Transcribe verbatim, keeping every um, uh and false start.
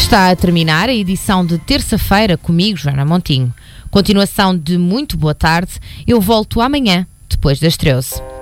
Está a terminar a edição de terça-feira comigo, Joana Montinho. Continuação de muito boa tarde. Eu volto amanhã, depois das treze.